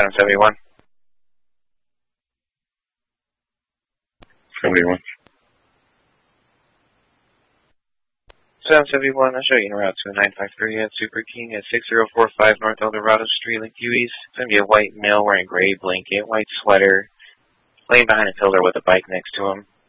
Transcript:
771. 71. 771, I'll show you en route to 953 at Super King at 6045 North Eldorado Street, Lakeview East. It's going to be a white male wearing gray blanket, white sweater, laying behind a pillar with a bike next to him.